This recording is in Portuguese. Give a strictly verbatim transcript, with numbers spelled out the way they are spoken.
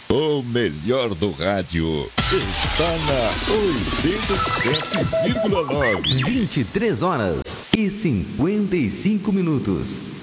O melhor do rádio está na oitenta e sete vírgula nove. vinte e três horas e cinquenta e cinco minutos.